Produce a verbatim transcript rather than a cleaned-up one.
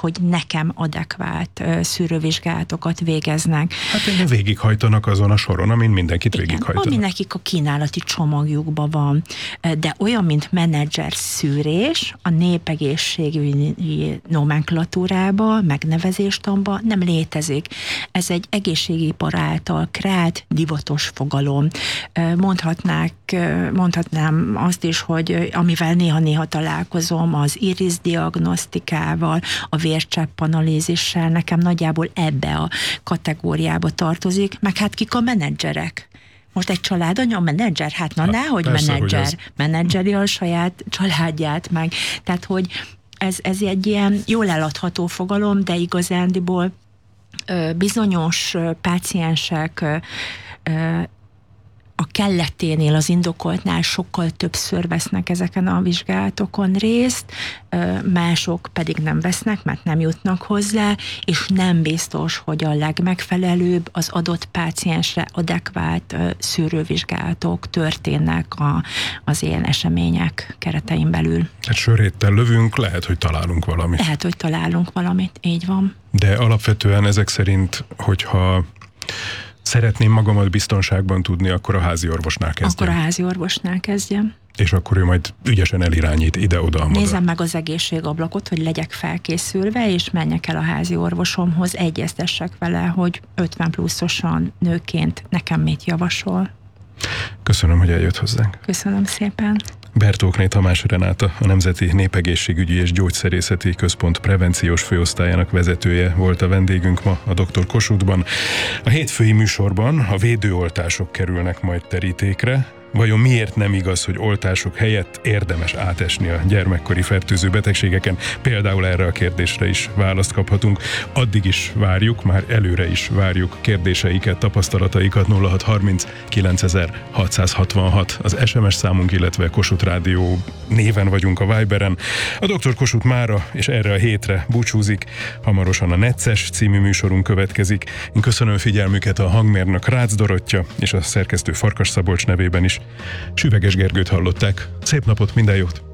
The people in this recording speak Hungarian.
hogy nekem adekvát szűrővizsgálatokat végeznek. Hát engem végighajtanak azon a soron, amin mindenkit Igen, végighajtanak. ami nekik a kínálati csomagjukban van, de olyan, mint menedzser szűrés, a népegészségügyi nomenklatúrában, megnevezéstanban nem létezik. Ez egy egészségipar által kreált divatos fogalom. Mondhatnák, mondhatnám azt is, hogy amivel néha-néha találkozom, az iris diagnosztikával, a vércsepp analízissel, nekem nagyjából ebbe a kategóriába tartozik, meg hát kik a menedzserek. Most egy családanya, a menedzser? Hát na, hát, nehogy persze, menedzser. Ez... Menedzseri a saját családját meg. Tehát, hogy ez, ez egy ilyen jól eladható fogalom, de igazándiból ö, bizonyos ö, páciensek ö, ö, a kelleténél, az indokoltnál sokkal többször vesznek ezeken a vizsgálatokon részt, mások pedig nem vesznek, mert nem jutnak hozzá, és nem biztos, hogy a legmegfelelőbb az adott páciensre adekvát szűrővizsgálatok történnek a, az ilyen események keretein belül. Hát söréttel lövünk, lehet, hogy találunk valamit. Lehet, hogy találunk valamit, így van. De alapvetően ezek szerint, hogyha szeretném magamat biztonságban tudni, akkor a házi orvosnál kezdjem. Akkor a házi orvosnál kezdjem. És akkor ő majd ügyesen elirányít ide-oda. Nézzem meg az egészségablakot, hogy legyek felkészülve, és menjek el a házi orvosomhoz, egyeztessek vele, hogy ötven pluszosan nőként nekem mit javasol. Köszönöm, hogy eljött hozzánk. Köszönöm szépen. Bertókné Tamás Renáta, a Nemzeti Népegészségügyi és Gyógyszerészeti Központ prevenciós főosztályának vezetője volt a vendégünk ma a doktor Kossuthban. A hétfői műsorban a védőoltások kerülnek majd terítékre. Vajon miért nem igaz, hogy oltások helyett érdemes átesni a gyermekkori fertőző betegségeken? Például erre a kérdésre is választ kaphatunk. Addig is várjuk, már előre is várjuk kérdéseiket, tapasztalataikat. Nulla hat harminc kilencezer-hatszázhatvanhat az es em es számunk, illetve Kossuth Rádió néven vagyunk a Viberen. A doktor Kossuth mára és erre a hétre búcsúzik. Hamarosan a Necces című műsorunk következik. Én köszönöm figyelmüket, a hangmérnök Rácz Dorottya és a szerkesztő Farkas Szabolcs nevében is. Süveges Gergőt hallották. Szép napot, minden jót!